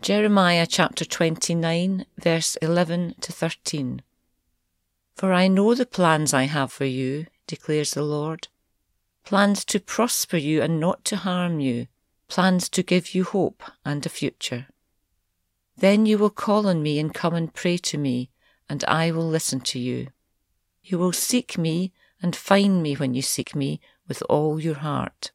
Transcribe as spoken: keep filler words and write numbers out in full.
Jeremiah chapter twenty-nine, verse eleven to thirteen. For I know the plans I have for you, declares the Lord, plans to prosper you and not to harm you, plans to give you hope and a future. Then you will call on me and come and pray to me, and I will listen to you. You will seek me and find me when you seek me with all your heart.